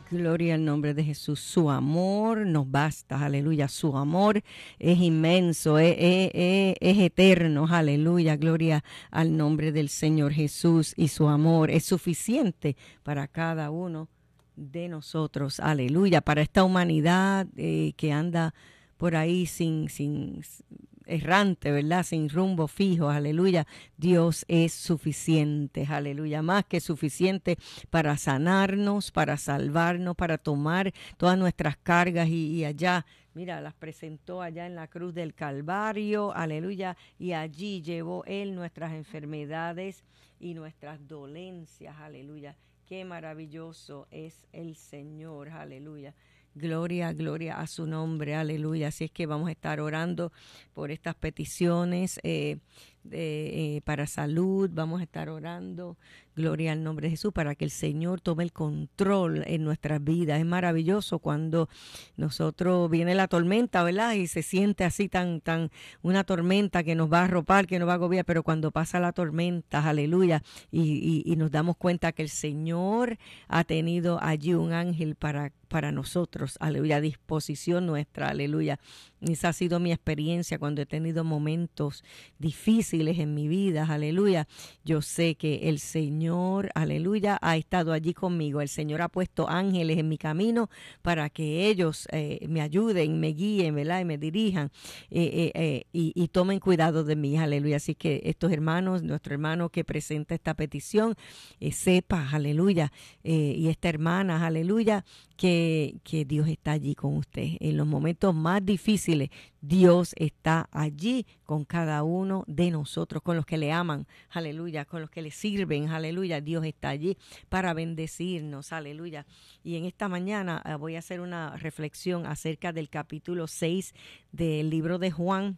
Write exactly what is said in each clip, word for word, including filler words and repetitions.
Gloria al nombre de Jesús. Su amor nos basta, aleluya. Su amor es inmenso, es, es, es, es eterno, aleluya. Gloria al nombre del Señor Jesús. Y su amor es suficiente para cada uno de nosotros, aleluya. Para esta humanidad eh, que anda por ahí sin, sin errante, ¿verdad? Sin rumbo fijo, aleluya. Dios es suficiente, aleluya. Más que suficiente para sanarnos, para salvarnos, para tomar todas nuestras cargas y, y allá, mira, las presentó allá en la cruz del Calvario, aleluya. Y allí llevó Él nuestras enfermedades y nuestras dolencias, aleluya. Qué maravilloso es el Señor, aleluya. Gloria, gloria a su nombre, aleluya. Así es que vamos a estar orando por estas peticiones eh, de, eh, para salud. Vamos a estar orando, gloria al nombre de Jesús, para que el Señor tome el control en nuestras vidas. Es maravilloso cuando nosotros viene la tormenta, ¿verdad? Y se siente así tan, tan, una tormenta que nos va a arropar, que nos va a agobiar, pero cuando pasa la tormenta, aleluya, y, y, y nos damos cuenta que el Señor ha tenido allí un ángel para para nosotros, aleluya, a disposición nuestra, aleluya. Esa ha sido mi experiencia cuando he tenido momentos difíciles en mi vida, aleluya. Yo sé que el Señor, aleluya, ha estado allí conmigo. El Señor ha puesto ángeles en mi camino para que ellos eh, me ayuden, me guíen, ¿verdad? Y me dirijan eh, eh, eh, y, y tomen cuidado de mí, aleluya. Así que estos hermanos, nuestro hermano que presenta esta petición, eh, sepa, aleluya, eh, y esta hermana, aleluya, que, que Dios está allí con usted. En los momentos más difíciles, Dios está allí con cada uno de nosotros, con los que le aman, aleluya, con los que le sirven, aleluya. Dios está allí para bendecirnos, aleluya. Y en esta mañana uh, voy a hacer una reflexión acerca del capítulo seis del libro de Juan,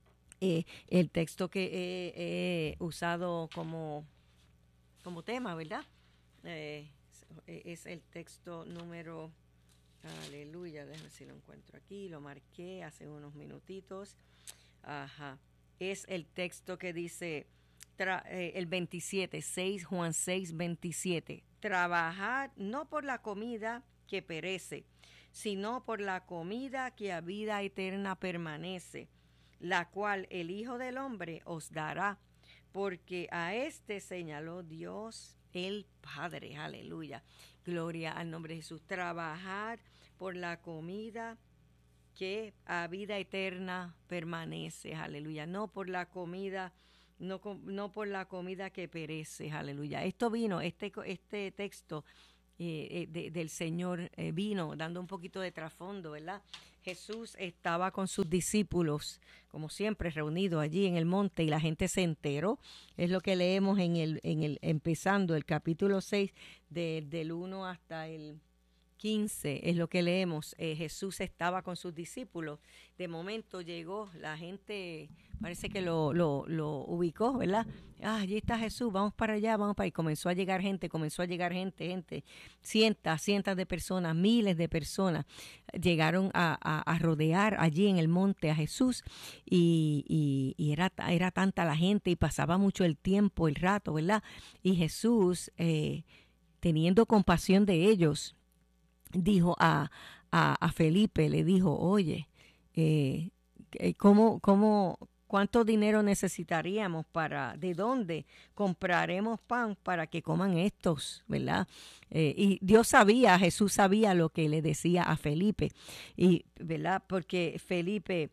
eh, el texto que he, he usado como, como tema, ¿verdad? Eh, es el texto número, aleluya, déjame ver si lo encuentro aquí, lo marqué hace unos minutitos, ajá, es el texto que dice, tra, eh, el veintisiete, seis, Juan seis, veintisiete, trabajad no por la comida que perece, sino por la comida que a vida eterna permanece, la cual el Hijo del Hombre os dará, porque a este señaló Dios el Padre, aleluya, gloria al nombre de Jesús. Trabajar por la comida que a vida eterna permanece, aleluya, no por la comida, no, no por la comida que perece, aleluya. Esto vino, este, este texto eh, de, del Señor eh, vino dando un poquito de trasfondo, ¿verdad? Jesús estaba con sus discípulos, como siempre, reunidos allí en el monte, y la gente se enteró. Es lo que leemos en el, en el empezando el capítulo seis, de, del uno hasta el quince, es lo que leemos. Eh, Jesús estaba con sus discípulos. De momento llegó la gente, parece que lo, lo, lo ubicó, ¿verdad? Ah, allí está Jesús, vamos para allá, vamos para allá. Y comenzó a llegar gente, comenzó a llegar gente, gente, cientos, cientos de personas, miles de personas llegaron a, a, a rodear allí en el monte a Jesús, y, y, y era, era tanta la gente y pasaba mucho el tiempo, el rato, ¿verdad? Y Jesús, eh, teniendo compasión de ellos, dijo a, a, a Felipe, le dijo, oye, eh, ¿cómo, cómo, cuánto dinero necesitaríamos para, de dónde compraremos pan para que coman estos, ¿verdad? Eh, y Dios sabía, Jesús sabía lo que le decía a Felipe, y, ¿verdad? Porque Felipe...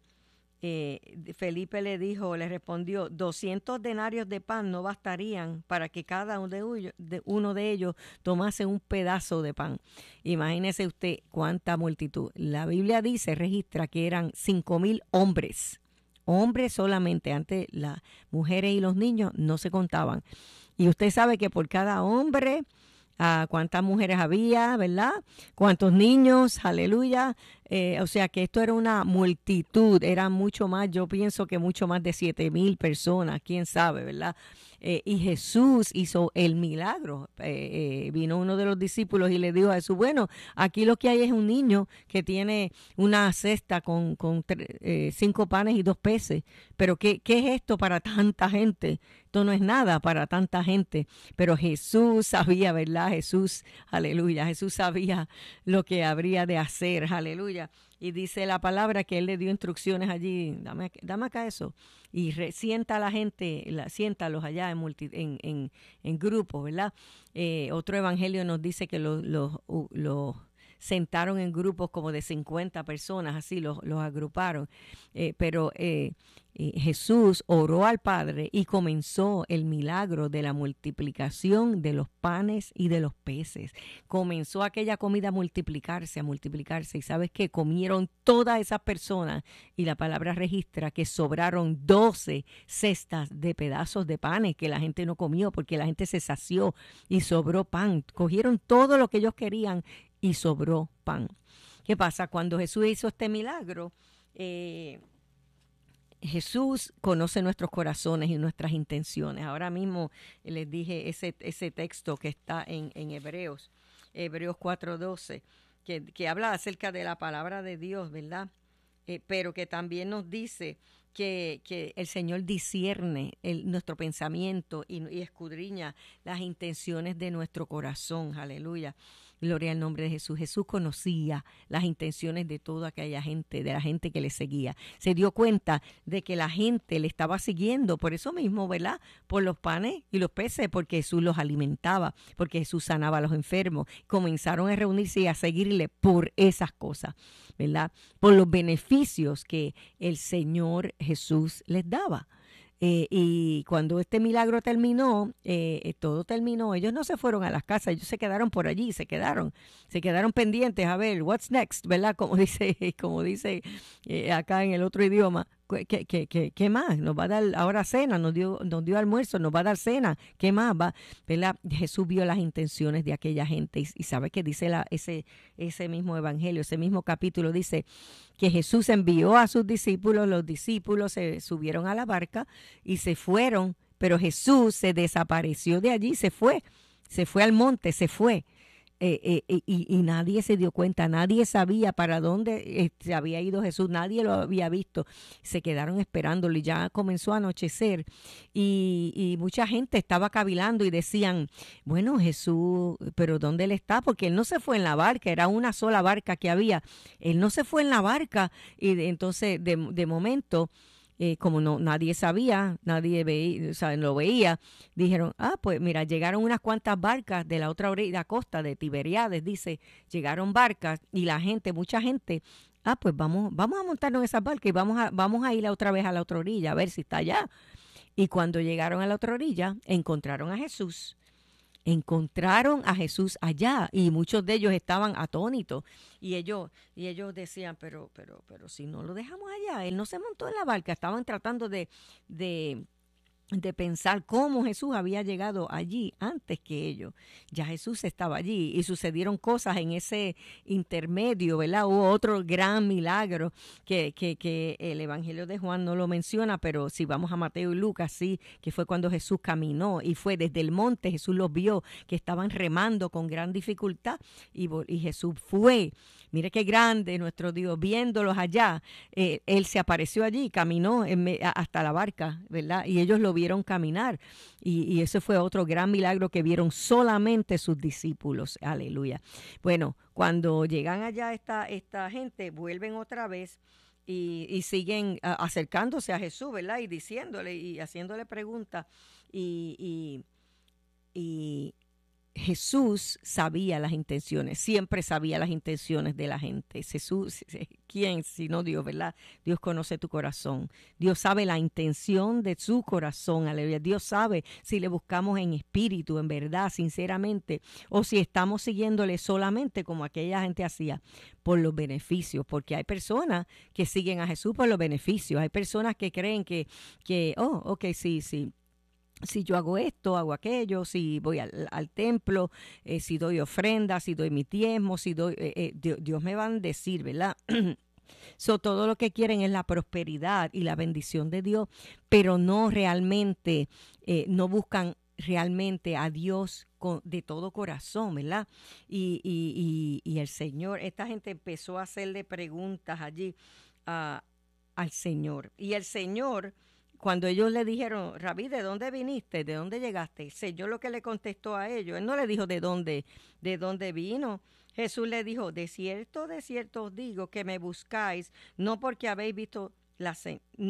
Eh, Felipe le dijo, le respondió, doscientos denarios de pan no bastarían para que cada uno de, ellos, de uno de ellos tomase un pedazo de pan. Imagínese usted cuánta multitud. La Biblia dice, registra que eran cinco mil hombres, hombres solamente. Antes las mujeres y los niños no se contaban. Y usted sabe que por cada hombre, Uh, cuántas mujeres había, ¿verdad? Cuántos niños, aleluya, Eh, o sea que esto era una multitud, era mucho más, yo pienso que mucho más de siete mil personas, quién sabe, ¿verdad? Eh, y Jesús hizo el milagro. Eh, eh, vino uno de los discípulos y le dijo a Jesús, bueno, aquí lo que hay es un niño que tiene una cesta con, con tre- eh, cinco panes y dos peces, pero ¿qué, qué es esto para tanta gente? Esto no es nada para tanta gente, pero Jesús sabía, ¿verdad? Jesús, aleluya, Jesús sabía lo que habría de hacer, aleluya. Y dice la palabra que él le dio instrucciones allí, dame, dame acá eso, y re, sienta a la gente, la, siéntalos allá en, multi, en, en, en grupos, ¿verdad? Eh, otro evangelio nos dice que los, los, uh, los sentaron en grupos como de cincuenta personas, así los, los agruparon. Eh, pero eh, eh, Jesús oró al Padre y comenzó el milagro de la multiplicación de los panes y de los peces. Comenzó aquella comida a multiplicarse, a multiplicarse. ¿Y sabes qué? Comieron todas esas personas y la palabra registra que sobraron doce cestas de pedazos de panes que la gente no comió porque la gente se sació y sobró pan. Cogieron todo lo que ellos querían y sobró pan. ¿Qué pasa? Cuando Jesús hizo este milagro, eh, Jesús conoce nuestros corazones y nuestras intenciones. Ahora mismo les dije ese, ese texto que está en, en Hebreos, Hebreos cuatro doce, que, que habla acerca de la palabra de Dios, ¿verdad? Eh, pero que también nos dice que, que el Señor discierne el, nuestro pensamiento y, y escudriña las intenciones de nuestro corazón. Aleluya. Gloria al nombre de Jesús. Jesús conocía las intenciones de toda aquella gente, de la gente que le seguía. Se dio cuenta de que la gente le estaba siguiendo, por eso mismo, ¿verdad? Por los panes y los peces, porque Jesús los alimentaba, porque Jesús sanaba a los enfermos. Comenzaron a reunirse y a seguirle por esas cosas, ¿verdad? Por los beneficios que el Señor Jesús les daba. Eh, y cuando este milagro terminó, eh, eh, todo terminó. Ellos no se fueron a las casas, ellos se quedaron por allí, se quedaron, se quedaron pendientes a ver, what's next, ¿verdad? Como dice, como dice eh, acá en el otro idioma. ¿Qué, qué, qué, ¿Qué más? Nos va a dar ahora cena, nos dio, nos dio almuerzo, nos va a dar cena. ¿Qué más va? ¿Verdad? Jesús vio las intenciones de aquella gente y, y sabe que dice la, ese, ese mismo evangelio, ese mismo capítulo, dice que Jesús envió a sus discípulos, los discípulos se subieron a la barca y se fueron, pero Jesús se desapareció de allí, se fue, se fue al monte, se fue. Eh, eh, eh, y, y nadie se dio cuenta, nadie sabía para dónde eh, se había ido Jesús, nadie lo había visto, se quedaron esperándolo y ya comenzó a anochecer y, y mucha gente estaba cavilando y decían, bueno, Jesús, pero ¿dónde él está? Porque él no se fue en la barca, era una sola barca que había, él no se fue en la barca y de, entonces de, de momento eh, como no nadie sabía, nadie veía, o sea, lo veía, dijeron, ah, pues mira, llegaron unas cuantas barcas de la otra orilla, de la costa de Tiberiades, dice, llegaron barcas y la gente, mucha gente, ah, pues vamos, vamos a montarnos en esas barcas y vamos a, vamos a ir otra vez a la otra orilla, a ver si está allá. Y cuando llegaron a la otra orilla, encontraron a Jesús. Encontraron a Jesús allá y muchos de ellos estaban atónitos y ellos y ellos decían, pero pero pero si no lo dejamos allá, él no se montó en la barca. Estaban tratando de de de pensar cómo Jesús había llegado allí antes que ellos. Ya Jesús estaba allí y sucedieron cosas en ese intermedio, ¿verdad? Hubo otro gran milagro que, que, que el Evangelio de Juan no lo menciona, pero si vamos a Mateo y Lucas, sí, que fue cuando Jesús caminó y fue desde el monte, Jesús los vio que estaban remando con gran dificultad y, y Jesús fue. Mire qué grande nuestro Dios, viéndolos allá, eh, Él se apareció allí, caminó en me, hasta la barca, ¿verdad? Y ellos lo vieron caminar y, y ese fue otro gran milagro que vieron solamente sus discípulos, aleluya. Bueno, cuando llegan allá esta, esta gente, vuelven otra vez y, y siguen uh, acercándose a Jesús, ¿verdad? Y diciéndole y haciéndole preguntas y... y, y Jesús sabía las intenciones, siempre sabía las intenciones de la gente. Jesús, ¿quién sino Dios, verdad? Dios conoce tu corazón. Dios sabe la intención de su corazón, aleluya. Dios sabe si le buscamos en espíritu, en verdad, sinceramente, o si estamos siguiéndole solamente como aquella gente hacía, por los beneficios, porque hay personas que siguen a Jesús por los beneficios. Hay personas que creen que, que oh, ok, sí, sí. si yo hago esto, hago aquello, si voy al, al templo, eh, si doy ofrenda, si doy mi diezmo, si doy, eh, eh, Dios, Dios me va a bendecir, ¿verdad? So, todo lo que quieren es la prosperidad y la bendición de Dios, pero no realmente, eh, no buscan realmente a Dios con, de todo corazón, ¿verdad? Y, y, y, y el Señor, esta gente empezó a hacerle preguntas allí a, al Señor. Y el Señor, cuando ellos le dijeron, Rabí, ¿de dónde viniste? ¿De dónde llegaste? El Señor lo que le contestó a ellos, él no le dijo de dónde, de dónde vino. Jesús le dijo, de cierto, de cierto os digo que me buscáis, no porque habéis visto las,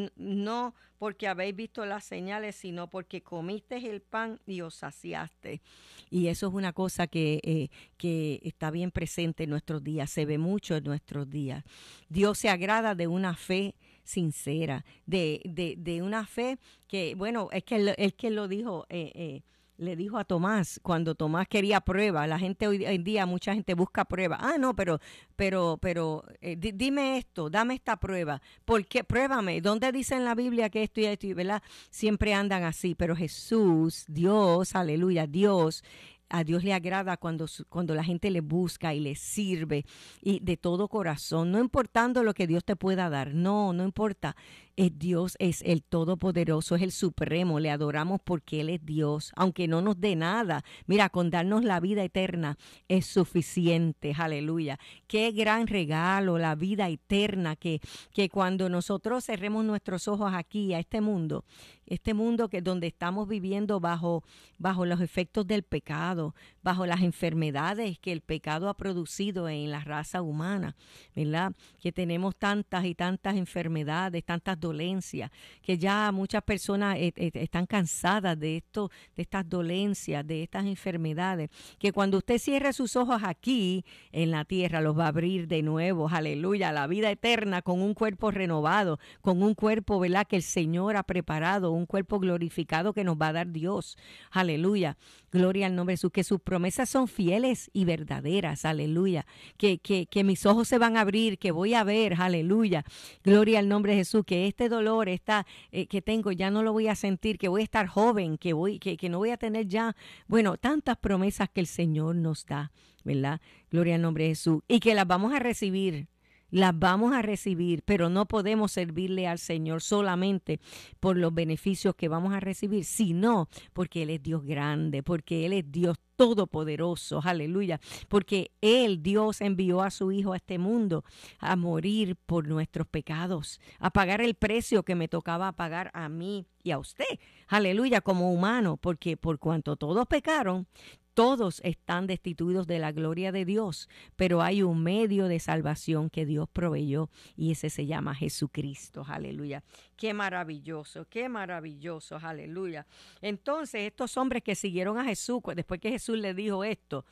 no porque habéis visto las señales, sino porque comisteis el pan y os saciaste. Y eso es una cosa que, eh, que está bien presente en nuestros días, se ve mucho en nuestros días. Dios se agrada de una fe sincera, de, de, de una fe que, bueno, es que él, él que lo dijo, eh, eh, le dijo a Tomás, cuando Tomás quería prueba, la gente hoy en día, mucha gente busca prueba. Ah, no, pero, pero, pero, eh, di, dime esto, dame esta prueba. ¿Por qué? Pruébame. ¿Dónde dice en la Biblia que esto y esto, verdad? Siempre andan así, pero Jesús, Dios, aleluya, Dios, a Dios le agrada cuando, cuando la gente le busca y le sirve y de todo corazón, no importando lo que Dios te pueda dar, no, no importa. Eh, Dios es el Todopoderoso, es el Supremo, le adoramos porque Él es Dios, aunque no nos dé nada. Mira, con darnos la vida eterna es suficiente, aleluya. Qué gran regalo, la vida eterna, que, que cuando nosotros cerremos nuestros ojos aquí a este mundo, este mundo que donde estamos viviendo bajo, bajo los efectos del pecado, bajo las enfermedades que el pecado ha producido en la raza humana, ¿verdad? Que tenemos tantas y tantas enfermedades, tantas dolencias, que ya muchas personas eh, eh, están cansadas de esto, de estas dolencias, de estas enfermedades, que cuando usted cierre sus ojos aquí en la tierra, los va a abrir de nuevo, aleluya, la vida eterna con un cuerpo renovado, con un cuerpo, ¿verdad?, que el Señor ha preparado, un cuerpo glorificado que nos va a dar Dios, aleluya, gloria al nombre de Jesús, que sus promesas son fieles y verdaderas, aleluya, que, que, que mis ojos se van a abrir, que voy a ver, aleluya, gloria al nombre de Jesús, que este dolor esta, eh, que tengo ya no lo voy a sentir, que voy a estar joven, que, voy, que, que no voy a tener ya, bueno, tantas promesas que el Señor nos da, ¿verdad? Gloria al nombre de Jesús, y que las vamos a recibir. Las vamos a recibir, pero no podemos servirle al Señor solamente por los beneficios que vamos a recibir, sino porque Él es Dios grande, porque Él es Dios todopoderoso, aleluya, porque Él, Dios, envió a su Hijo a este mundo a morir por nuestros pecados, a pagar el precio que me tocaba pagar a mí y a usted, aleluya, como humano, porque por cuanto todos pecaron, todos están destituidos de la gloria de Dios, pero hay un medio de salvación que Dios proveyó y ese se llama Jesucristo, aleluya. Qué maravilloso, qué maravilloso, aleluya. Entonces estos hombres que siguieron a Jesús, después que Jesús le dijo esto,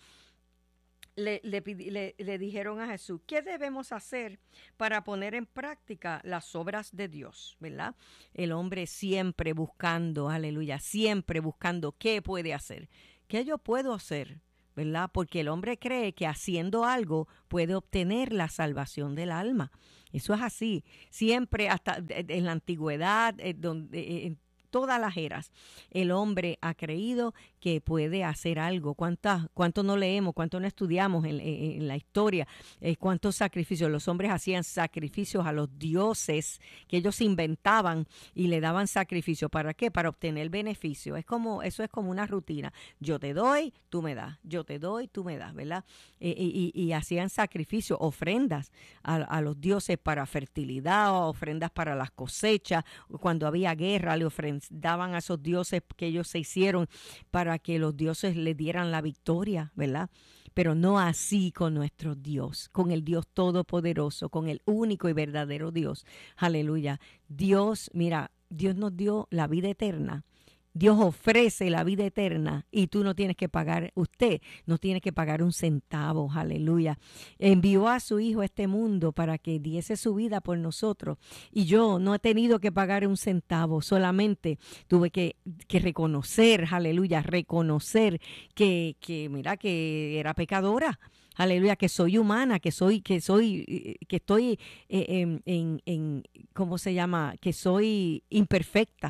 Le, le, le, le dijeron a Jesús, ¿qué debemos hacer para poner en práctica las obras de Dios? ¿Verdad? El hombre siempre buscando, aleluya, siempre buscando qué puede hacer. ¿Qué yo puedo hacer? ¿Verdad? Porque el hombre cree que haciendo algo puede obtener la salvación del alma. Eso es así. Siempre, hasta en la antigüedad, donde, en todas las eras, el hombre ha creído que puede hacer algo. ¿Cuántas, cuánto no leemos, cuánto no estudiamos en, en, en la historia? Eh, ¿Cuántos sacrificios? Los hombres hacían sacrificios a los dioses que ellos inventaban y le daban sacrificio. ¿Para qué? Para obtener beneficio. Es como, eso es como una rutina. Yo te doy, tú me das. Yo te doy, tú me das, ¿verdad? Eh, y, y, y hacían sacrificios, ofrendas a, a los dioses para fertilidad, ofrendas para las cosechas. Cuando había guerra, le ofrendaban daban a esos dioses que ellos se hicieron para que los dioses le dieran la victoria, ¿verdad? Pero no así con nuestro Dios, con el Dios todopoderoso, con el único y verdadero Dios. Aleluya. Dios, mira, Dios nos dio la vida eterna. Dios ofrece la vida eterna y tú no tienes que pagar, usted no tiene que pagar un centavo, aleluya. Envió a su Hijo a este mundo para que diese su vida por nosotros y yo no he tenido que pagar un centavo, solamente tuve que, que reconocer, aleluya, reconocer que, que, mira, que era pecadora. Aleluya, que soy humana, que soy, que soy, que estoy en, en, en, ¿cómo se llama? Que soy imperfecta.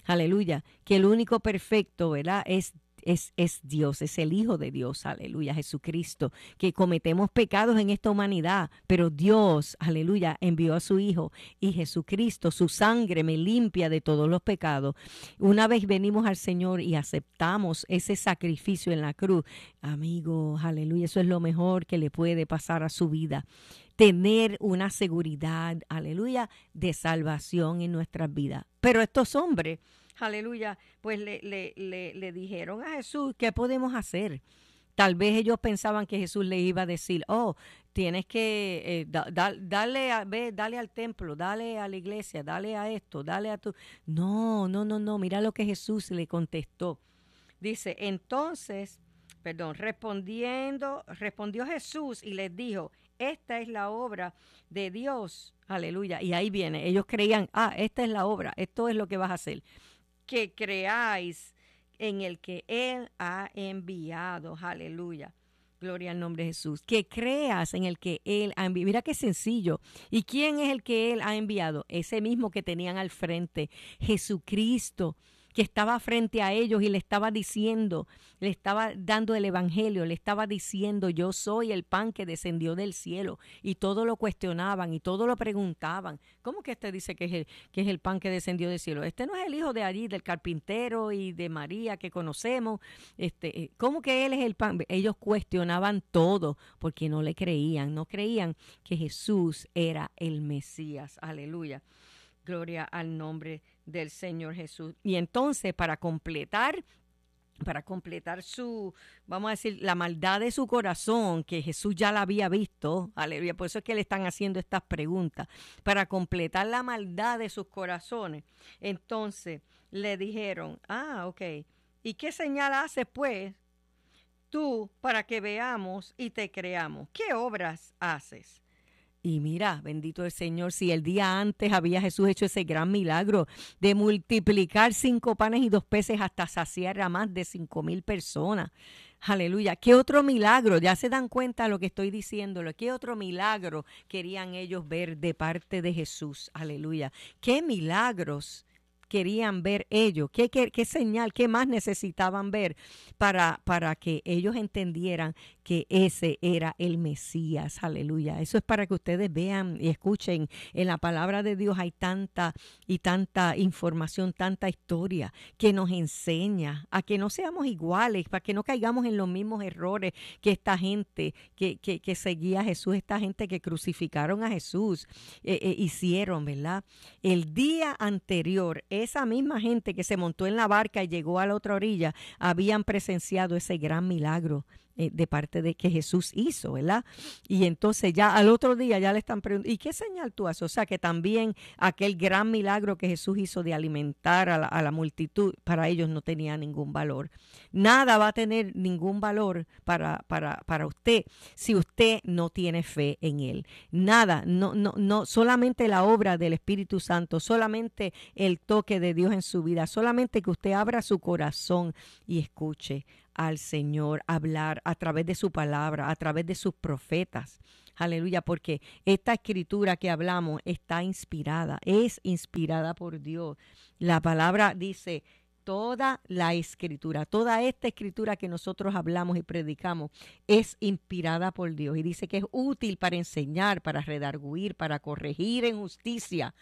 aleluya, que el único perfecto, ¿verdad? Es Es, es Dios, es el Hijo de Dios, aleluya, Jesucristo, que cometemos pecados en esta humanidad, pero Dios, aleluya, envió a su Hijo y Jesucristo, su sangre me limpia de todos los pecados. Una vez venimos al Señor y aceptamos ese sacrificio en la cruz, amigos, aleluya, eso es lo mejor que le puede pasar a su vida. Tener una seguridad, aleluya, de salvación en nuestras vidas. Pero estos hombres, aleluya, pues le, le, le, le dijeron a Jesús, ¿qué podemos hacer? Tal vez ellos pensaban que Jesús le iba a decir, oh, tienes que eh, da, da, darle, a, ve, dale al templo, dale a la iglesia, dale a esto, dale a tu... No, no, no, no, mira lo que Jesús le contestó. Dice, entonces, perdón, respondiendo, respondió Jesús y les dijo, esta es la obra de Dios, aleluya. Y ahí viene, ellos creían, ah, esta es la obra, esto es lo que vas a hacer. Que creáis en el que Él ha enviado. Aleluya. Gloria al nombre de Jesús. Que creas en el que Él ha enviado. Mira qué sencillo. ¿Y quién es el que Él ha enviado? Ese mismo que tenían al frente. Jesucristo, que estaba frente a ellos y le estaba diciendo, le estaba dando el evangelio, le estaba diciendo, yo soy el pan que descendió del cielo. Y todo lo cuestionaban y todo lo preguntaban. ¿Cómo que este dice que es el, que es el pan que descendió del cielo? Este no es el hijo de allí, del carpintero y de María que conocemos. Este, ¿cómo que él es el pan? Ellos cuestionaban todo porque no le creían, no creían que Jesús era el Mesías. Aleluya. Gloria al nombre del Señor Jesús. Y entonces, para completar, para completar su, vamos a decir, la maldad de su corazón, que Jesús ya la había visto, aleluya, por eso es que le están haciendo estas preguntas, para completar la maldad de sus corazones. Entonces, le dijeron, ah, ok, ¿y qué señal haces pues tú para que veamos y te creamos? ¿Qué obras haces? Y mira, bendito el Señor, si el día antes había Jesús hecho ese gran milagro de multiplicar cinco panes y dos peces hasta saciar a más de cinco mil personas. Aleluya. ¿Qué otro milagro? Ya se dan cuenta de lo que estoy diciéndolo. ¿Qué otro milagro querían ellos ver de parte de Jesús? Aleluya. ¿Qué milagros querían ver ellos? ¿Qué, qué, qué señal, qué más necesitaban ver para, para que ellos entendieran que ese era el Mesías? Aleluya. Eso es para que ustedes vean y escuchen. En la palabra de Dios hay tanta y tanta información, tanta historia que nos enseña a que no seamos iguales, para que no caigamos en los mismos errores que esta gente que, que, que seguía a Jesús, esta gente que crucificaron a Jesús, eh, eh, hicieron, ¿verdad? El día anterior, esa misma gente que se montó en la barca y llegó a la otra orilla, habían presenciado ese gran milagro eh, de parte de que Jesús hizo, ¿verdad? Y entonces ya al otro día ya le están preguntando, ¿y qué señal tú haces? O sea que también aquel gran milagro que Jesús hizo de alimentar a la, a la multitud, para ellos no tenía ningún valor. Nada va a tener ningún valor para, para, para usted si usted no tiene fe en Él. Nada, no, no, no, solamente la obra del Espíritu Santo, solamente el toque de Dios en su vida, solamente que usted abra su corazón y escuche al Señor hablar a través de su palabra, a través de sus profetas. Aleluya, porque esta escritura que hablamos está inspirada, es inspirada por Dios. La palabra dice, toda la escritura, toda esta escritura que nosotros hablamos y predicamos es inspirada por Dios. Y dice que es útil para enseñar, para redarguir, para corregir en justicia,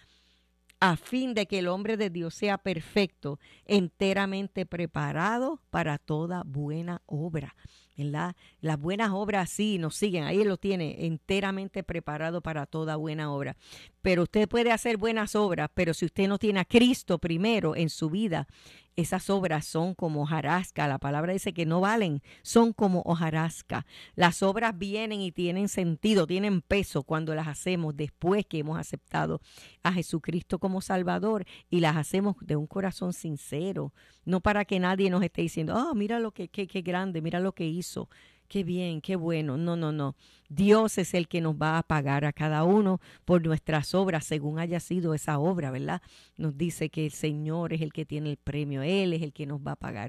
a fin de que el hombre de Dios sea perfecto, enteramente preparado para toda buena obra. ¿Verdad? Las buenas obras sí nos siguen, ahí lo tiene, enteramente preparado para toda buena obra. Pero usted puede hacer buenas obras, pero si usted no tiene a Cristo primero en su vida, esas obras son como hojarasca. La palabra dice que no valen, son como hojarasca. Las obras vienen y tienen sentido, tienen peso cuando las hacemos después que hemos aceptado a Jesucristo como Salvador y las hacemos de un corazón sincero, no para que nadie nos esté diciendo, oh, mira lo que, qué, qué grande, mira lo que hizo. Qué bien, qué bueno. No, no, no. Dios es el que nos va a pagar a cada uno por nuestras obras, según haya sido esa obra, ¿verdad? Nos dice que el Señor es el que tiene el premio, Él es el que nos va a pagar.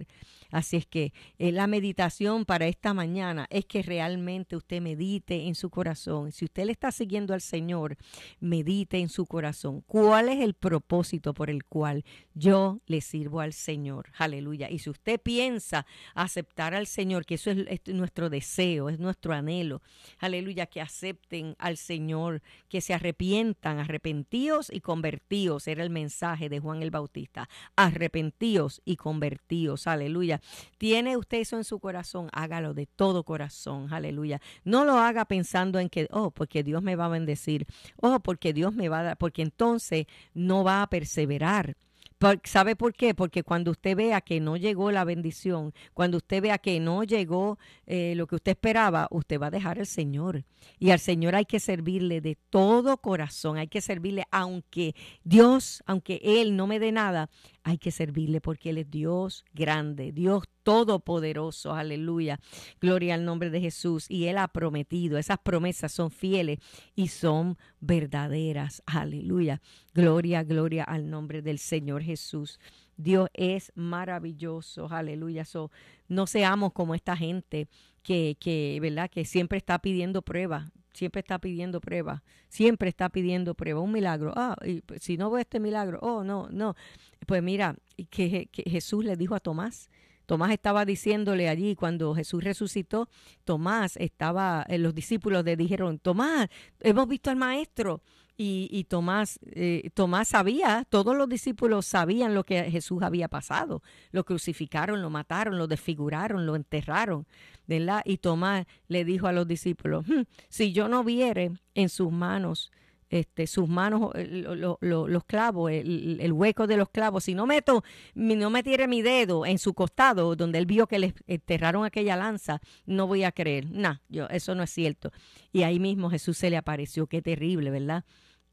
Así es que eh, la meditación para esta mañana es que realmente usted medite en su corazón. Si usted le está siguiendo al Señor, medite en su corazón. ¿Cuál es el propósito por el cual yo le sirvo al Señor? Aleluya. Y si usted piensa aceptar al Señor, que eso es, es nuestro deseo, es nuestro anhelo, aleluya, que acepten al Señor, que se arrepientan, arrepentíos y convertíos, era el mensaje de Juan el Bautista. Arrepentíos y convertíos, aleluya. ¿Tiene usted eso en su corazón? Hágalo de todo corazón, aleluya. No lo haga pensando en que, oh, porque Dios me va a bendecir, oh, porque Dios me va a dar, porque entonces no va a perseverar. ¿Sabe por qué? Porque cuando usted vea que no llegó la bendición, cuando usted vea que no llegó eh, lo que usted esperaba, usted va a dejar al Señor. Y al Señor hay que servirle de todo corazón, hay que servirle aunque Dios, aunque Él no me dé nada, hay que servirle porque Él es Dios grande, Dios todopoderoso, aleluya. Gloria al nombre de Jesús. Y Él ha prometido, esas promesas son fieles y son verdaderas, aleluya. Gloria, gloria al nombre del Señor Jesús. Dios es maravilloso, aleluya. So, no seamos como esta gente que, que, ¿verdad? Que siempre está pidiendo pruebas. Siempre está pidiendo prueba, siempre está pidiendo prueba, un milagro. Ah, y si no veo este milagro, oh, no, no. Pues mira, que, que Jesús le dijo a Tomás, Tomás estaba diciéndole allí cuando Jesús resucitó, Tomás estaba, eh, los discípulos le dijeron, Tomás, hemos visto al maestro. Y, y Tomás, eh, Tomás sabía, todos los discípulos sabían lo que Jesús había pasado. Lo crucificaron, lo mataron, lo desfiguraron, lo enterraron, ¿verdad? Y Tomás le dijo a los discípulos, hm, si yo no viere en sus manos, este, sus manos, lo, lo, lo, los clavos, el, el hueco de los clavos, si no meto, no metiere mi dedo en su costado, donde él vio que le enterraron aquella lanza, no voy a creer. No, yo, eso no es cierto. Y ahí mismo Jesús se le apareció. Qué terrible, ¿verdad?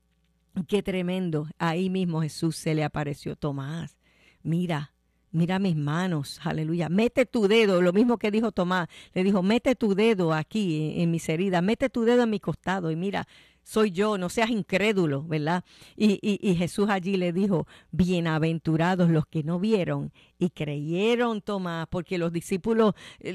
Qué tremendo. Ahí mismo Jesús se le apareció. Tomás, mira, mira mis manos, aleluya. Mete tu dedo, lo mismo que dijo Tomás. Le dijo, mete tu dedo aquí en, en mis heridas, mete tu dedo en mi costado y mira, soy yo, no seas incrédulo, ¿verdad? Y, y, y Jesús allí le dijo, bienaventurados los que no vieron y creyeron, Tomás, porque los discípulos,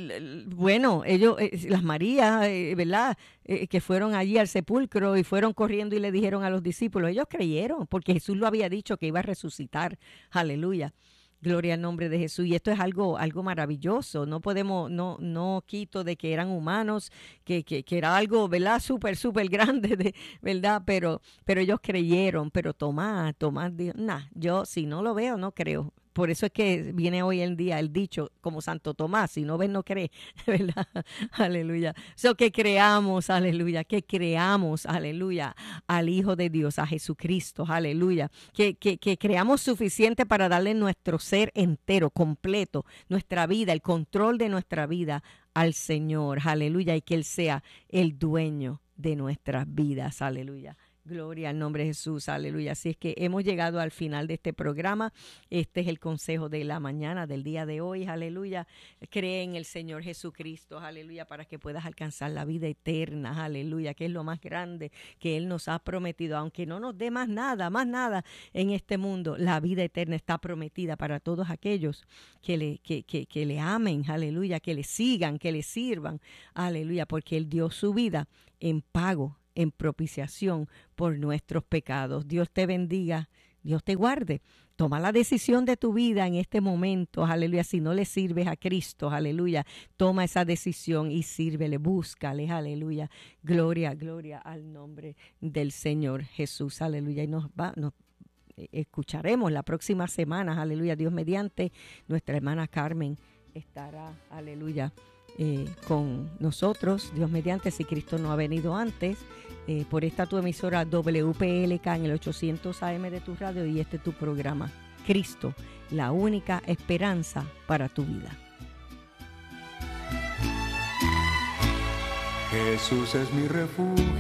bueno, ellos, las Marías, ¿verdad? Que fueron allí al sepulcro y fueron corriendo y le dijeron a los discípulos, ellos creyeron, porque Jesús lo había dicho que iba a resucitar, aleluya. Gloria al nombre de Jesús. Y esto es algo, algo maravilloso. No podemos, no, no quito de que eran humanos, que, que, que era algo, ¿verdad? Súper, súper grande, de, ¿verdad? Pero, pero ellos creyeron. Pero Tomás, Tomás dijo, nah, yo si no lo veo, no creo. Por eso es que viene hoy en día el dicho como Santo Tomás, si no ves, no crees, ¿verdad? Aleluya. So que creamos, aleluya, que creamos, aleluya, al Hijo de Dios, a Jesucristo, aleluya. Que, que, que creamos suficiente para darle nuestro ser entero, completo, nuestra vida, el control de nuestra vida al Señor, aleluya, y que Él sea el dueño de nuestras vidas, aleluya. Gloria al nombre de Jesús, aleluya. Así es que hemos llegado al final de este programa. Este es el consejo de la mañana del día de hoy, aleluya. Cree en el Señor Jesucristo, aleluya, para que puedas alcanzar la vida eterna, aleluya, que es lo más grande que Él nos ha prometido. Aunque no nos dé más nada, más nada en este mundo, la vida eterna está prometida para todos aquellos que le, que, que, que le amen, aleluya, que le sigan, que le sirvan, aleluya, porque Él dio su vida en pago, en propiciación por nuestros pecados. Dios te bendiga, Dios te guarde. Toma la decisión de tu vida en este momento, aleluya. Si no le sirves a Cristo, aleluya, toma esa decisión y sírvele, búscale, aleluya. Gloria, gloria al nombre del Señor Jesús, aleluya. Y nos va, nos escucharemos la próxima semana, aleluya. Dios mediante, nuestra hermana Carmen estará, aleluya, Eh, con nosotros, Dios mediante, si Cristo no ha venido antes, eh, por esta tu emisora W P L K en el ochocientos A M de tu radio, y este tu programa, Cristo, la única esperanza para tu vida. Jesús es mi refugio